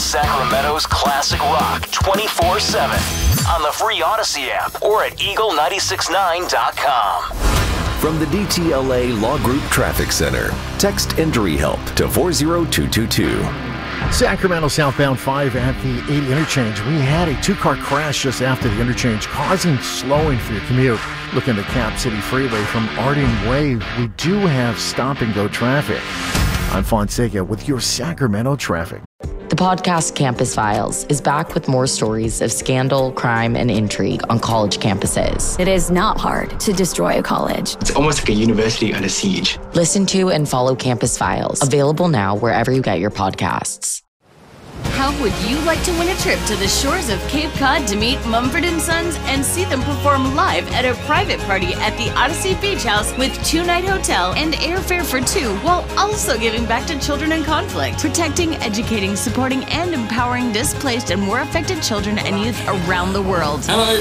Sacramento's classic rock 24/7 on the free Odyssey app or at eagle969.com. From the DTLA Law Group Traffic Center, text injury help to 40222. Sacramento southbound 5 at the 80 interchange. We had a two-car crash just after the interchange, causing slowing for your commute. Looking at Cap City Freeway from Arding Way, we do have stop-and-go traffic. I'm Fonseca with your Sacramento traffic. The podcast Campus Files is back with more stories of scandal, crime, and intrigue on college campuses. It is not hard to destroy a college. It's almost like a university under siege. Listen to and follow Campus Files, available now wherever you get your podcasts. How would you like to win a trip to the shores of Cape Cod to meet Mumford & Sons and see them perform live at a private party at the Odyssey Beach House with 2-night hotel and airfare for 2, while also giving back to children in conflict, protecting, educating, supporting, and empowering displaced and war-affected children and youth around the world?